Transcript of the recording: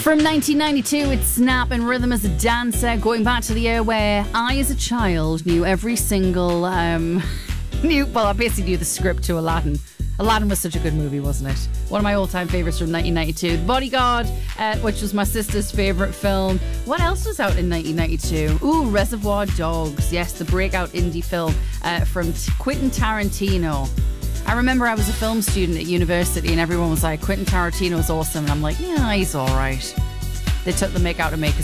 From 1992, it's Snap and Rhythm as a Dancer, going back to the year where I, as a child, knew every single, I basically knew the script to Aladdin. Aladdin was such a good movie, wasn't it? One of my all-time favourites from 1992. The Bodyguard, which was my sister's favourite film. What else was out in 1992? Ooh, Reservoir Dogs. Yes, the breakout indie film from Quentin Tarantino. I remember I was a film student at university and everyone was like, Quentin Tarantino's awesome. And I'm like, yeah, he's all right. They took the mick out of me because